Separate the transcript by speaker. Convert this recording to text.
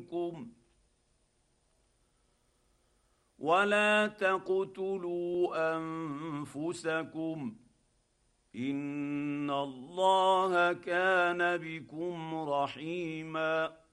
Speaker 1: منكم ولا تقتلوا انفسكم ان الله كان بكم رحيما